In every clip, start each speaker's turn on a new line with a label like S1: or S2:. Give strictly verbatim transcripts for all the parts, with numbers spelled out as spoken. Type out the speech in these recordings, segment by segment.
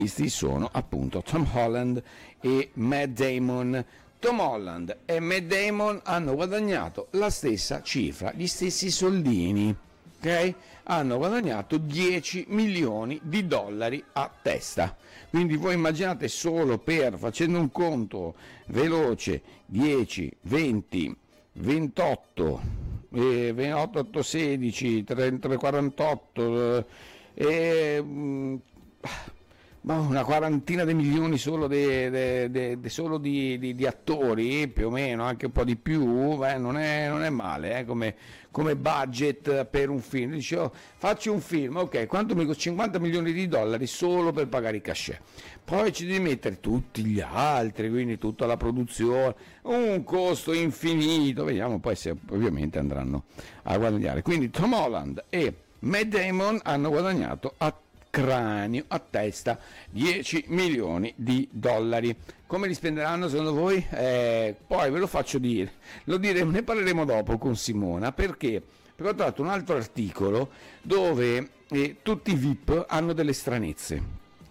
S1: Questi sono appunto Tom Holland e Matt Damon. Tom Holland e Matt Damon hanno guadagnato la stessa cifra, gli stessi soldini, ok? Hanno guadagnato dieci milioni di dollari a testa. Quindi voi immaginate solo per, facendo un conto veloce, dieci, venti, ventotto, eh, ventotto, sedici, trenta, quarantotto, eh, mh, ma una quarantina di milioni solo, de, de, de, de, solo di, di, di attori, più o meno, anche un po' di più, beh, non, è, non è male eh, come, come budget per un film. Dice, oh, facci un film, ok, quanto mi costa? cinquanta milioni di dollari solo per pagare i cachet. Poi ci devi mettere tutti gli altri, quindi tutta la produzione, un costo infinito, vediamo poi se ovviamente andranno a guadagnare. Quindi Tom Holland e Matt Damon hanno guadagnato a cranio, a testa, dieci milioni di dollari. Come li spenderanno secondo voi? Eh, poi ve lo faccio dire, lo diremo, ne parleremo dopo con Simona, perché perché ho trovato un altro articolo dove eh, tutti i V I P hanno delle stranezze.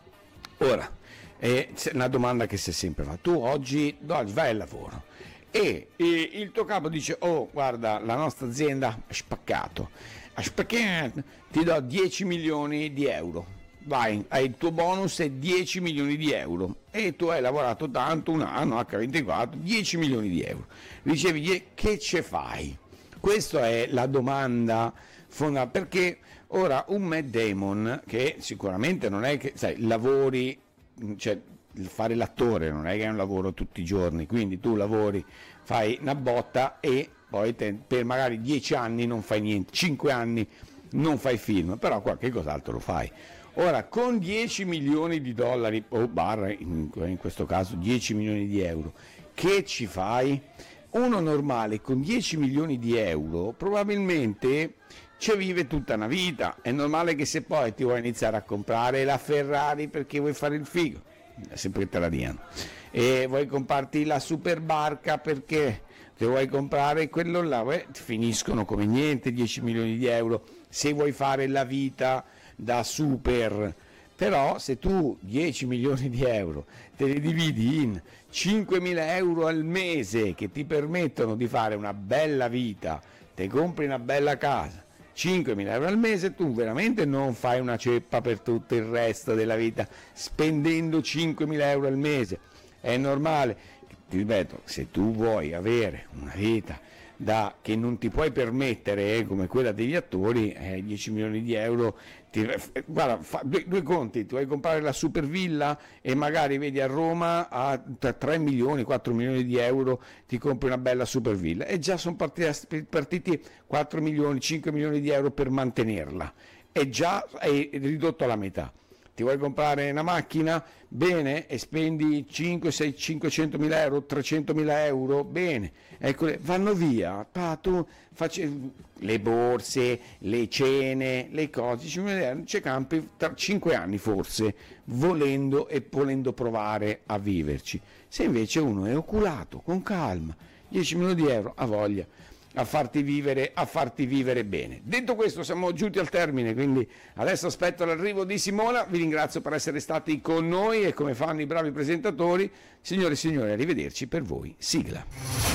S1: Ora, eh, c'è una domanda che si è sempre fatta: tu oggi, oggi vai al lavoro e, e il tuo capo dice, oh guarda, la nostra azienda ha spaccato, ha spaccato, ti do dieci milioni di euro, vai, hai il tuo bonus è dieci milioni di euro e tu hai lavorato tanto, un anno, acca ventiquattro, dieci milioni di euro, ricevi, che ce fai? Questa è la domanda fondamentale, perché ora un Matt Damon, che sicuramente non è che, sai, lavori, cioè fare l'attore non è che è un lavoro tutti i giorni, quindi tu lavori, fai una botta e poi te, per magari dieci anni non fai niente, cinque anni non fai film, però qualche cos'altro lo fai. Ora, con dieci milioni di dollari, o barra in, in questo caso dieci milioni di euro, che ci fai? Uno normale con dieci milioni di euro probabilmente ci vive tutta una vita. È normale che se poi ti vuoi iniziare a comprare la Ferrari perché vuoi fare il figo, sempre che te la diano, e vuoi comprarti la super barca perché ti vuoi comprare quello là, beh, finiscono come niente dieci milioni di euro se vuoi fare la vita da super. Però se tu dieci milioni di euro te li dividi in cinquemila euro al mese che ti permettono di fare una bella vita, te compri una bella casa, cinquemila euro al mese, tu veramente non fai una ceppa per tutto il resto della vita spendendo cinquemila euro al mese. È normale, ti ripeto, se tu vuoi avere una vita da, che non ti puoi permettere eh, come quella degli attori, eh, dieci milioni di euro, ti, eh, guarda, fa, due, due conti, tu vuoi comprare la super villa e magari vedi a Roma a tre milioni, quattro milioni di euro ti compri una bella super villa e già sono partiti, partiti quattro milioni, cinque milioni di euro per mantenerla, e già è ridotto alla metà. Ti vuoi comprare una macchina? Bene, e spendi cinque, sei, cinquecentomila euro, trecentomila euro, bene, ecco, vanno via, pa, tu facci le borse, le cene, le cose, ci campi tra cinque anni forse, volendo e volendo provare a viverci. Se invece uno è oculato, con calma, dieci milioni di euro, ha voglia a farti vivere, a farti vivere bene. Detto questo, siamo giunti al termine, quindi adesso aspetto l'arrivo di Simona. Vi ringrazio per essere stati con noi e come fanno i bravi presentatori. Signore e signori, arrivederci per voi. Sigla.